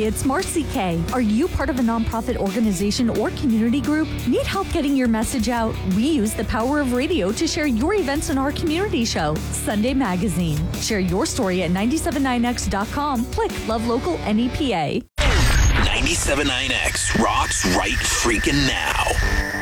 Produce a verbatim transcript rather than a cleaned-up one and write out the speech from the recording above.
it's Marcy Kay. Are you part of a nonprofit organization or community group? Need help getting your message out? We use the power of radio to share your events in our community show, Sunday Magazine. Share your story at nine seven nine x dot com. Click Love Local N E P A. ninety-seven point nine X rocks right freaking now.